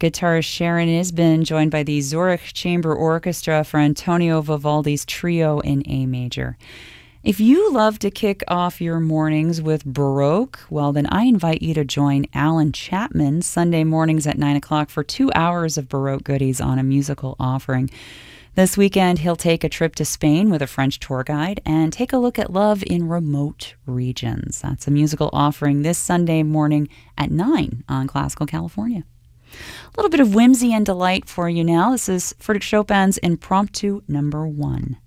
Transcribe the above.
Guitarist Sharon Isbin, joined by the Zurich Chamber Orchestra for Antonio Vivaldi's Trio in A major. If you love to kick off your mornings with Baroque, well, then I invite you to join Alan Chapman Sunday mornings at 9 o'clock for 2 hours of Baroque goodies on a musical offering. This weekend, he'll take a trip to Spain with a French tour guide and take a look at love in remote regions. That's a musical offering this Sunday morning at 9 on Classical California. A little bit of whimsy and delight for you now. This is Frédéric Chopin's Impromptu No. 1.